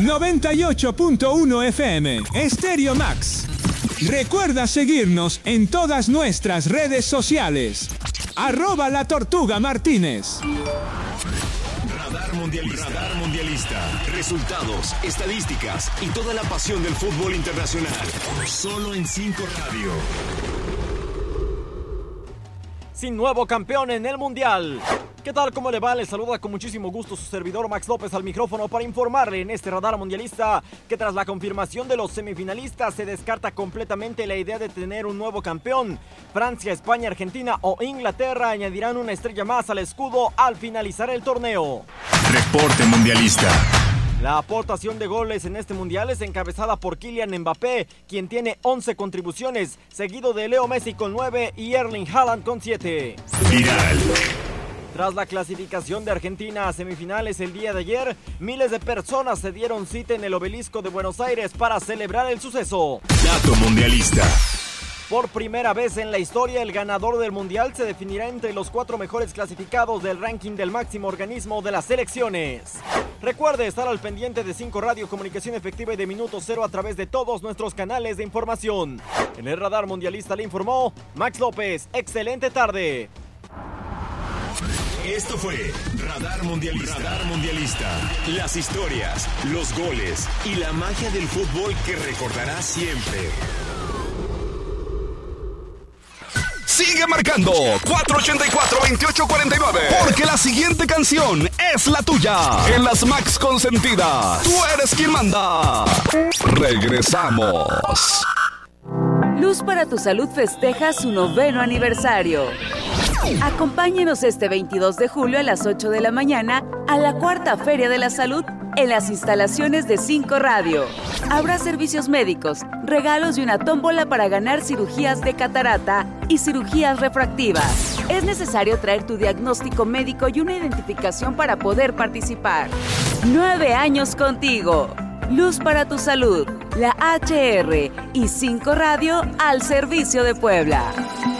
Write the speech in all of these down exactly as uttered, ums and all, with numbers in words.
noventa y ocho punto uno F M, Stereo Max. Recuerda seguirnos en todas nuestras redes sociales. Arroba La Tortuga Martínez. Radar Mundialista. Radar Mundialista. Resultados, estadísticas y toda la pasión del fútbol internacional. Solo en cinco Radio. Sin nuevo campeón en el Mundial. ¿Qué tal? ¿Cómo le va? Les saluda con muchísimo gusto su servidor Max López al micrófono para informarle en este Radar Mundialista que tras la confirmación de los semifinalistas se descarta completamente la idea de tener un nuevo campeón. Francia, España, Argentina o Inglaterra añadirán una estrella más al escudo al finalizar el torneo. Reporte Mundialista. La aportación de goles en este mundial es encabezada por Kylian Mbappé, quien tiene once contribuciones, seguido de Leo Messi con nueve y Erling Haaland con siete. Viral. Tras la clasificación de Argentina a semifinales el día de ayer, miles de personas se dieron cita en el Obelisco de Buenos Aires para celebrar el suceso. Dato Mundialista. Por primera vez en la historia, el ganador del Mundial se definirá entre los cuatro mejores clasificados del ranking del máximo organismo de las selecciones. Recuerde estar al pendiente de cinco Radio, comunicación efectiva y de minuto cero a través de todos nuestros canales de información. En el Radar Mundialista le informó Max López. Excelente tarde. Esto fue Radar Mundialista. Radar Mundialista. Las historias, los goles y la magia del fútbol que recordarás siempre. Sigue marcando cuatro ochenta y cuatro, veintiocho cuarenta y nueve, porque la siguiente canción es la tuya. En las Max Consentidas, tú eres quien manda. Regresamos. Luz para tu Salud festeja su noveno aniversario. Acompáñenos este veintidós de julio a las ocho de la mañana a la cuarta Feria de la Salud en las instalaciones de cinco Radio. Habrá servicios médicos, regalos y una tómbola para ganar cirugías de catarata y cirugías refractivas. Es necesario traer tu diagnóstico médico y una identificación para poder participar. Nueve años contigo. Luz para tu Salud, la H R y cinco Radio al servicio de Puebla.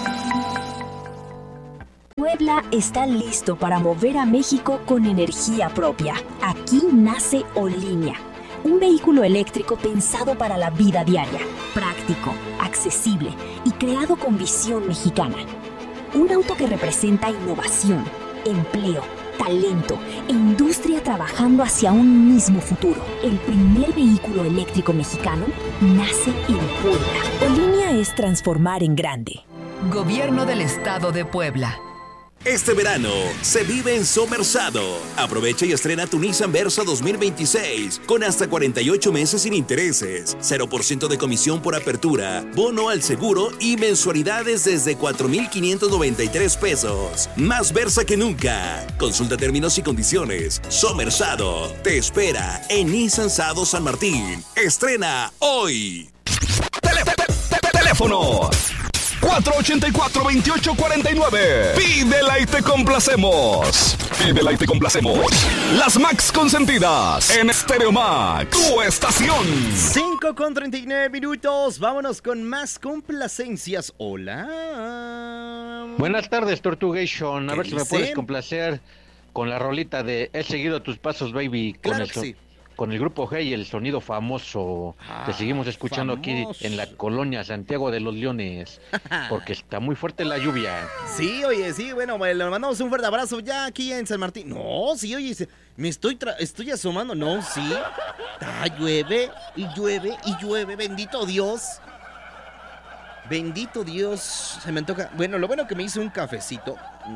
Puebla está listo para mover a México con energía propia. Aquí nace Olinia, un vehículo eléctrico pensado para la vida diaria, práctico, accesible y creado con visión mexicana. Un auto que representa innovación, empleo, talento e industria trabajando hacia un mismo futuro. El primer vehículo eléctrico mexicano nace en Puebla. Olinia es transformar en grande. Gobierno del Estado de Puebla. Este verano se vive en Somersado. Aprovecha y estrena tu Nissan Versa dos mil veintiséis con hasta cuarenta y ocho meses sin intereses, cero por ciento de comisión por apertura, bono al seguro y mensualidades desde cuatro mil quinientos noventa y tres pesos. Más Versa que nunca. Consulta términos y condiciones. Somersado te espera en Nissan Sado San Martín. Estrena hoy. Tele- te- te- Teléfono cuatro ochenta y cuatro, veintiocho cuarenta y nueve. Pídela y te complacemos. Pídela y te complacemos. Las Max Consentidas en Stereo Max, tu estación. cinco con treinta y nueve minutos. Vámonos con más complacencias. Hola. Buenas tardes, Tortugation. A ver si me dicen? puedes complacer con la rolita de He seguido tus pasos, baby. Con Claro el que so- sí. Con el grupo Hey, el sonido famoso. Ah, Te seguimos escuchando famoso. aquí en la colonia Santiago de los Leones, porque está muy fuerte la lluvia. Sí, oye, sí, bueno, pues, le mandamos un fuerte abrazo ya aquí en San Martín. No, sí, oye, se- me estoy, tra- estoy asomando. No, sí. Ah, llueve y llueve y llueve. Bendito Dios. Bendito Dios. Se me antoja. Bueno, lo bueno que me hice un cafecito.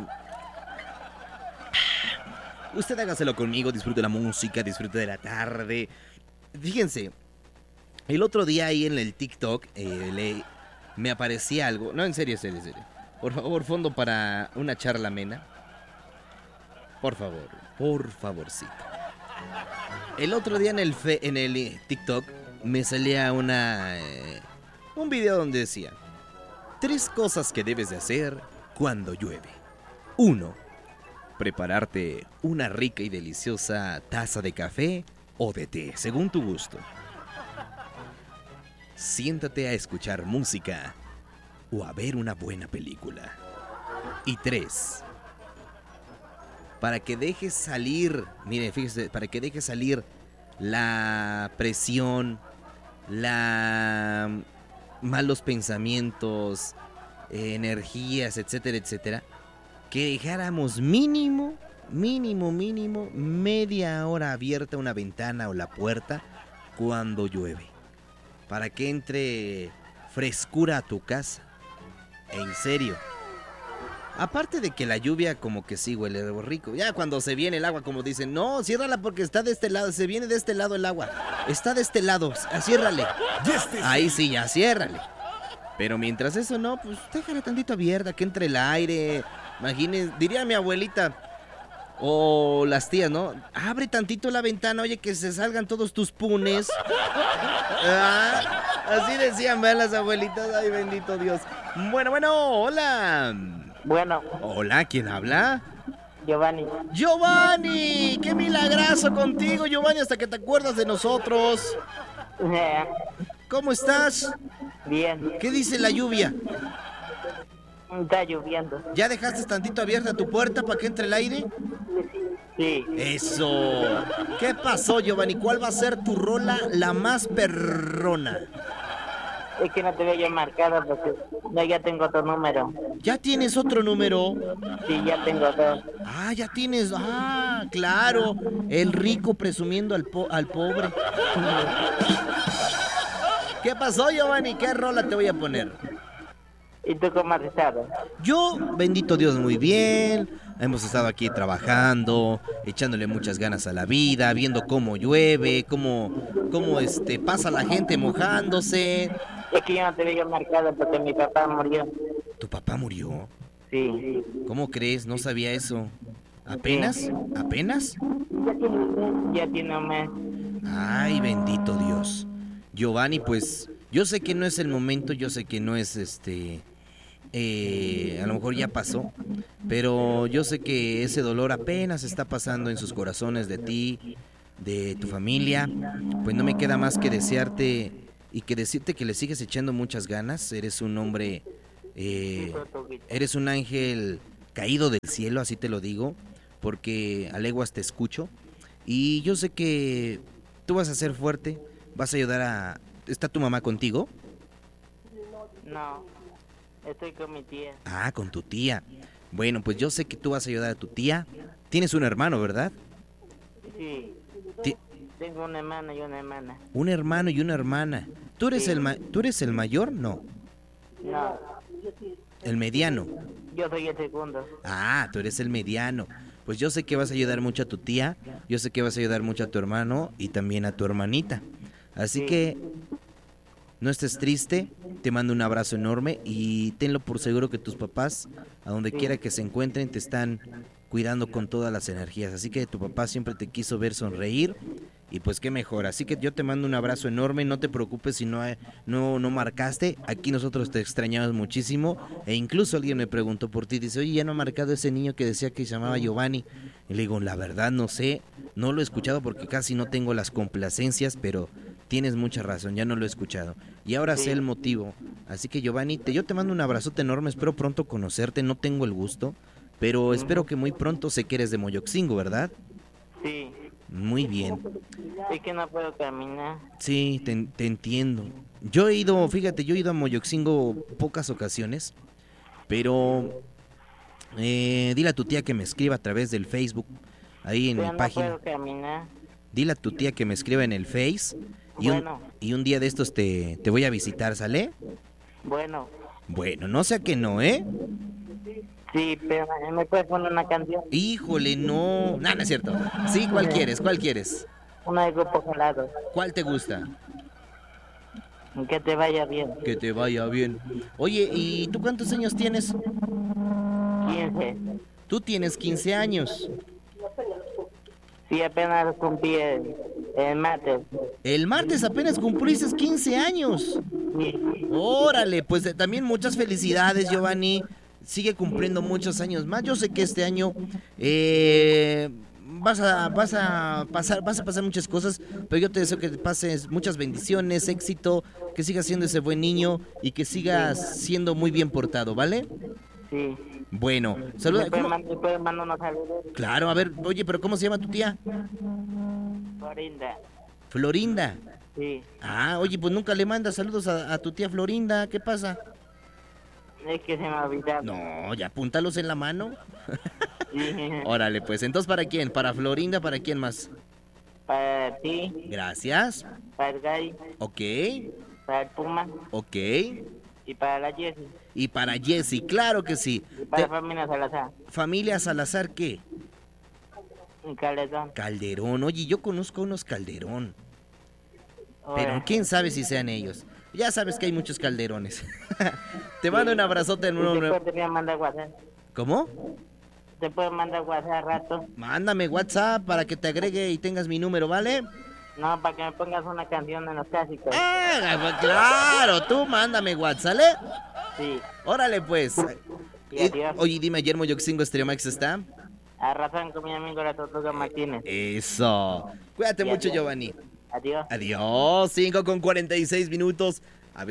Usted hágaselo conmigo, disfrute la música, disfrute de la tarde. Fíjense, el otro día ahí en el TikTok eh, le, me aparecía algo. No, en serio, en serio, en serio. Por favor, fondo para una charla amena. Por favor, por favorcito. El otro día en el, fe, en el eh, TikTok me salía una eh, un video donde decía: tres cosas que debes de hacer cuando llueve. Uno, prepararte una rica y deliciosa taza de café o de té, según tu gusto. Siéntate a escuchar música o a ver una buena película. Y tres, para que dejes salir, mire, fíjese, para que dejes salir la presión, la malos pensamientos, eh, energías, etcétera, etcétera, que dejáramos mínimo, mínimo, mínimo, media hora abierta una ventana o la puerta cuando llueve, para que entre frescura a tu casa. En serio. Aparte de que la lluvia como que sí huele rico. Ya cuando se viene el agua, como dicen, no, ciérrala porque está de este lado, se viene de este lado el agua. Está de este lado, ciérrale. Ahí sí, ya ciérrale. Pero mientras eso no, pues déjala tantito abierta, que entre el aire. Imagínense, diría mi abuelita o las tías, ¿no? Abre tantito la ventana, oye, que se salgan todos tus punes. Ah, así decían, vean las abuelitas, ay bendito Dios. Bueno, bueno, hola. Bueno. Hola, ¿quién habla? Giovanni. Giovanni, qué milagroso contigo, Giovanni, hasta que te acuerdas de nosotros. ¿Cómo estás? Bien. ¿Qué dice la lluvia? Está lloviendo. ¿Ya dejaste tantito abierta tu puerta para que entre el aire? Sí. Eso. ¿Qué pasó, Giovanni? ¿Cuál va a ser tu rola la más perrona? Es que no te veo yo marcado porque no, ya tengo otro número. ¿Ya tienes otro número? Sí, ya tengo dos. Ah, ya tienes. Ah, claro. El rico presumiendo al, po al pobre. ¿Qué pasó, Giovanni? ¿Qué rola te voy a poner? ¿Y tú cómo has estado? Yo, bendito Dios, muy bien. Hemos estado aquí trabajando, echándole muchas ganas a la vida, viendo cómo llueve, cómo, cómo este, pasa la gente mojándose. Es que yo no te veo marcado porque mi papá murió. ¿Tu papá murió? Sí. ¿Cómo crees? No sabía eso. ¿Apenas? Sí. ¿Apenas? Ya tiene, ya tiene un mes. Ay, bendito Dios. Giovanni, pues, yo sé que no es el momento, yo sé que no es este... Eh, a lo mejor ya pasó, pero yo sé que ese dolor apenas está pasando en sus corazones de ti, de tu familia. Pues no me queda más que desearte y que decirte que le sigues echando muchas ganas. Eres un hombre, eh, eres un ángel caído del cielo, así te lo digo, porque a leguas te escucho. Y yo sé que tú vas a ser fuerte, vas a ayudar a... ¿Está tu mamá contigo? No. Estoy con mi tía. Ah, con tu tía. Bueno, pues yo sé que tú vas a ayudar a tu tía. Tienes un hermano, ¿verdad? Sí. Ti- Tengo un hermano y una hermana. Un hermano y una hermana. ¿Tú eres, sí. el ma- ¿Tú eres el mayor? No. No. El mediano. Yo soy el segundo. Ah, tú eres el mediano. Pues yo sé que vas a ayudar mucho a tu tía. Yo sé que vas a ayudar mucho a tu hermano y también a tu hermanita. Así sí. que... no estés triste, te mando un abrazo enorme y tenlo por seguro que tus papás, a donde sí. quiera que se encuentren, te están cuidando con todas las energías. Así que tu papá siempre te quiso ver sonreír y pues qué mejor. Así que yo te mando un abrazo enorme, no te preocupes si no, no, no marcaste. Aquí nosotros te extrañamos muchísimo e incluso alguien me preguntó por ti, dice, oye, ya no ha marcado ese niño que decía que se llamaba Giovanni. Y le digo, la verdad no sé, no lo he escuchado porque casi no tengo las complacencias, pero... tienes mucha razón, ya no lo he escuchado. Y ahora sí. sé el motivo. Así que Giovanni, te, yo te mando un abrazote enorme, espero pronto conocerte, no tengo el gusto, pero uh-huh. espero que muy pronto, sé que eres de Moyoxingo, ¿verdad? Sí. Muy bien. Es que no puedo caminar. Sí, te, te entiendo. Yo he ido, fíjate, yo he ido a Moyoxingo pocas ocasiones, pero eh, dile a tu tía que me escriba a través del Facebook, ahí en pero mi no página. No puedo caminar. Dile a tu tía que me escriba en el Face. Y, bueno. un, y un día de estos te, te voy a visitar, ¿sale? Bueno. Bueno, no sea que no, ¿eh? Sí, pero ¿me puedes poner una canción? Híjole, no. No, no es cierto. Sí, ¿cuál quieres? ¿Cuál quieres? Una de Grupo Gelado. ¿Cuál te gusta? Que te vaya bien. Que te vaya bien. Oye, ¿y tú cuántos años tienes? quince. Tú tienes quince años. Sí, apenas cumplí el, el martes. El martes apenas cumpliste quince años. Sí. Órale, pues eh, también muchas felicidades, Giovanni. Sigue cumpliendo muchos años más. Yo sé que este año eh, vas a vas a pasar vas a pasar muchas cosas, pero yo te deseo que te pases muchas bendiciones, éxito, que sigas siendo ese buen niño y que sigas siendo muy bien portado, ¿vale? Sí. Bueno, saluda. ¿Me mandar unos saludos? Claro, a ver, oye, pero ¿cómo se llama tu tía? Florinda. Florinda. Sí. Ah, oye, pues nunca le mandas saludos a, a tu tía Florinda, ¿qué pasa? Es que se me ha olvidado. No, ya apúntalos en la mano. Sí. Órale, pues, entonces, ¿para quién? ¿Para Florinda? ¿Para quién más? Para ti, Gracias. para el Gary, Ok, para el Puma ok. y para la Jessie. Y para Jessy, claro que sí. Y para Te- la familia Salazar. Familia Salazar, ¿qué? Y Calderón. Calderón. Oye, yo conozco unos Calderón. Pero Ahora, quién sabe si sean ellos. Ya sabes que hay muchos Calderones. Te mando un abrazote en ¿y uno. después te voy a mandar WhatsApp? ¿Cómo? ¿Te puedo mandar WhatsApp al rato? Mándame WhatsApp para que te agregue y tengas mi número, ¿vale? No, para que me pongas una canción en los clásicos. Ah, pues claro, tú mándame WhatsApp, ¿sale? Sí. Órale, pues. Y Eh, adiós. Oye, dime, Guillermo Yoxingo Estereomax está. A razón con mi amigo la Tortuga Martínez. Eso. Cuídate Y mucho, adiós. Giovanni. Adiós. Adiós. cinco con cuarenta y seis minutos.